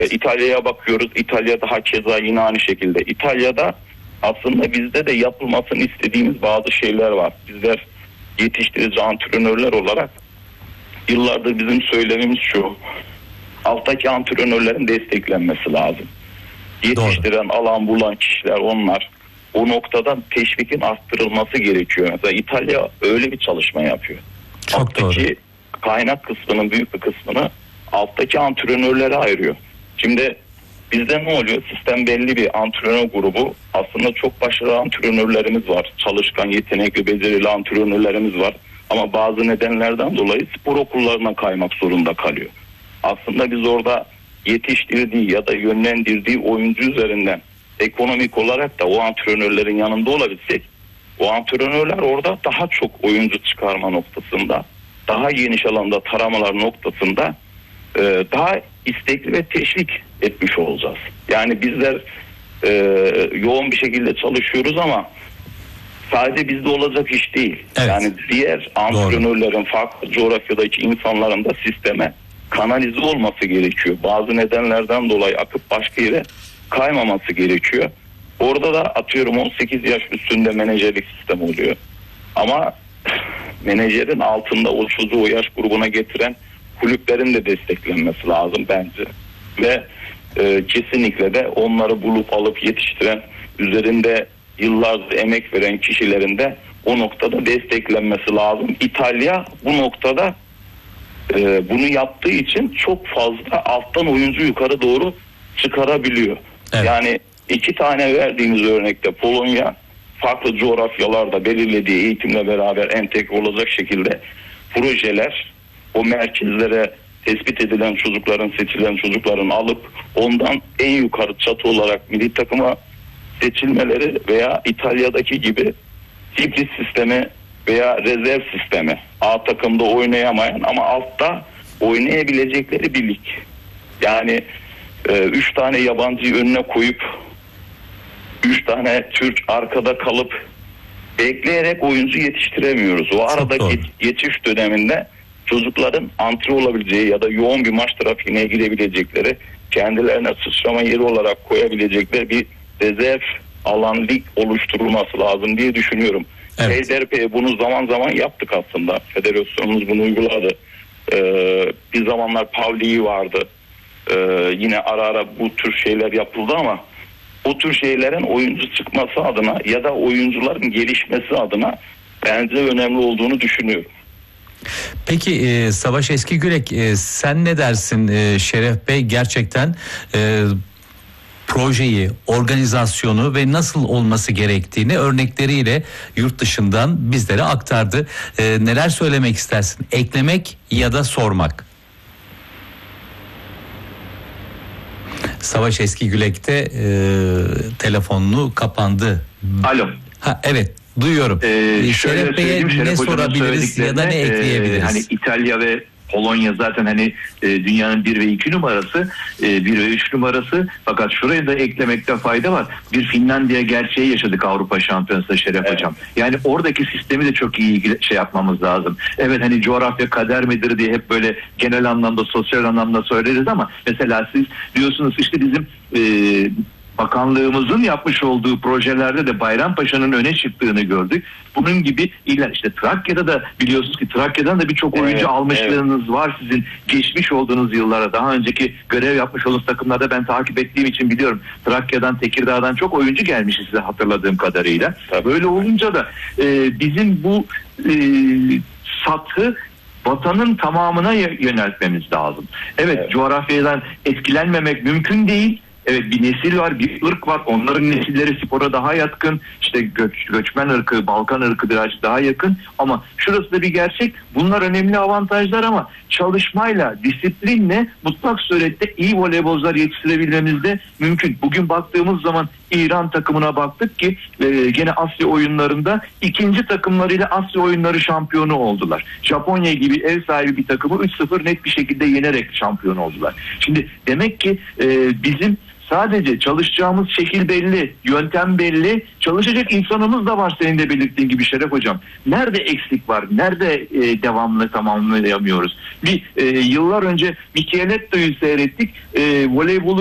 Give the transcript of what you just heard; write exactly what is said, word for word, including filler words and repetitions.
İtalya'ya bakıyoruz. İtalya'da hakeza yine aynı şekilde. İtalya'da aslında bizde de yapılmasını istediğimiz bazı şeyler var. Bizler yetiştirici antrenörler olarak yıllardır bizim söylemimiz şu: alttaki antrenörlerin desteklenmesi lazım. Yetiştiren, Doğru. alan bulan kişiler onlar. O noktada teşvikin arttırılması gerekiyor. Mesela İtalya öyle bir çalışma yapıyor. Çok alttaki doğru. kaynak kısmının büyük bir kısmını alttaki antrenörlere ayırıyor. Şimdi bizde ne oluyor? Sistem belli bir antrenör grubu. Aslında çok başarılı antrenörlerimiz var. Çalışkan, yetenekli, becerili antrenörlerimiz var. Ama bazı nedenlerden dolayı spor okullarına kaymak zorunda kalıyor. Aslında biz orada yetiştirdiği ya da yönlendirdiği oyuncu üzerinden ekonomik olarak da o antrenörlerin yanında olabilsek, o antrenörler orada daha çok oyuncu çıkarma noktasında, daha geniş alanda taramalar noktasında e, daha istekli ve teşvik etmiş olacağız. Yani bizler e, yoğun bir şekilde çalışıyoruz ama sadece bizde olacak iş değil. Evet. Yani diğer antrenörlerin, Doğru. farklı coğrafyadaki insanların da sisteme kanalize olması gerekiyor. Bazı nedenlerden dolayı akıp başka yere kaymaması gerekiyor. Orada da atıyorum on sekiz yaş üstünde menajerlik sistemi oluyor. Ama menajerin altında o çocuğu o yaş grubuna getiren kulüplerin de desteklenmesi lazım bence. Ve e, kesinlikle de onları bulup alıp yetiştiren, üzerinde yıllardır emek veren kişilerin de o noktada desteklenmesi lazım. İtalya bu noktada e, bunu yaptığı için çok fazla alttan oyuncu yukarı doğru çıkarabiliyor. Evet. Yani iki tane verdiğimiz örnekte Polonya farklı coğrafyalarda belirlediği eğitimle beraber entegre olacak şekilde projeler, o merkezlere tespit edilen çocukların, seçilen çocukların alıp ondan en yukarı çatı olarak milli takıma seçilmeleri veya İtalya'daki gibi hibrit sistemi veya rezerv sistemi, A takımda oynayamayan ama altta oynayabilecekleri bir lig. Yani e, üç tane yabancıyı önüne koyup üç tane Türk arkada kalıp bekleyerek oyuncu yetiştiremiyoruz. O aradaki geçiş döneminde çocukların antre olabileceği ya da yoğun bir maç trafiğine girebilecekleri, kendilerine sıçrama yeri olarak koyabilecekleri bir rezerv alan lig oluşturulması lazım diye düşünüyorum. Evet. H D R P bunu zaman zaman yaptık aslında. Federasyonumuz bunu uyguladı. Ee, bir zamanlar Pavliği vardı. Ee, yine ara ara bu tür şeyler yapıldı ama o tür şeylerin oyuncu çıkması adına ya da oyuncuların gelişmesi adına bence önemli olduğunu düşünüyorum. Peki e, Savaş Eskigürek, e, sen ne dersin? E, Şeref Bey gerçekten e, projeyi, organizasyonu ve nasıl olması gerektiğini örnekleriyle yurt dışından bizlere aktardı. E, neler söylemek istersin? Eklemek ya da sormak? Savaş Eskigürek de e, telefonunu kapandı. Alo. Ha, evet. Duyuyorum. Ee, Şeref Bey'e ne sorabiliriz ya da ne ekleyebiliriz? E, hani İtalya ve Polonya zaten hani e, dünyanın bir ve iki numarası, e, bir ve üç numarası. Fakat şuraya da eklemekte fayda var. Bir Finlandiya gerçeği yaşadık Avrupa Şampiyonası'nda Şeref evet. Hocam. Yani oradaki sistemi de çok iyi ilgili, şey yapmamız lazım. Evet hani coğrafya kader midir diye hep böyle genel anlamda, sosyal anlamda söyleriz ama mesela siz diyorsunuz işte bizim e, bakanlığımızın yapmış olduğu projelerde de Bayrampaşa'nın öne çıktığını gördük. Bunun gibi iler işte Trakya'da da biliyorsunuz ki Trakya'dan da birçok oyuncu evet, almışlığınız evet. var sizin geçmiş olduğunuz yıllara. Daha önceki görev yapmış olduğunuz takımlarda ben takip ettiğim için biliyorum. Trakya'dan, Tekirdağ'dan çok oyuncu gelmiş size hatırladığım kadarıyla. Tabii. Böyle olunca da e, bizim bu e, satı vatanın tamamına yöneltmemiz lazım. Evet, evet coğrafyadan etkilenmemek mümkün değil. Evet bir nesil var, bir ırk var. Onların nesilleri spora daha yatkın. İşte göç, göçmen ırkı, Balkan ırkı birazcık daha yakın. Ama şurası da bir gerçek. Bunlar önemli avantajlar ama çalışmayla, disiplinle mutlak surette iyi voleybolcular yetiştirebilmemiz de mümkün. Bugün baktığımız zaman İran takımına baktık ki e, gene Asya oyunlarında ikinci takımlarıyla Asya oyunları şampiyonu oldular. Japonya gibi ev sahibi bir takımı üç sıfır net bir şekilde yenerek şampiyon oldular. Şimdi demek ki e, bizim Sadece çalışacağımız şekil belli, yöntem belli, çalışacak insanımız da var senin de belirttiğin gibi Şeref Hocam. Nerede eksik var, nerede e, devamlı tamamlayamıyoruz? Bir e, yıllar önce Micheletto'yu seyrettik, e, voleybolu